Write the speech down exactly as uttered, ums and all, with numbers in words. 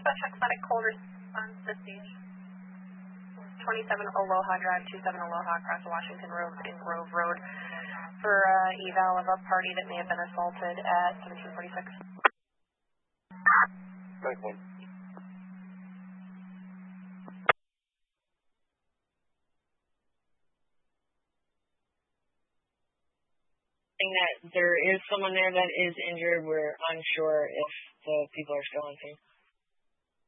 Special Clinic call response to stage twenty-seven Aloha Drive, twenty-seven Aloha across Washington Road in Grove Road for uh, eval of a party that may have been assaulted at seventeen forty-six. Thank you. That there is someone there that is injured. We're unsure if the people are still on scene.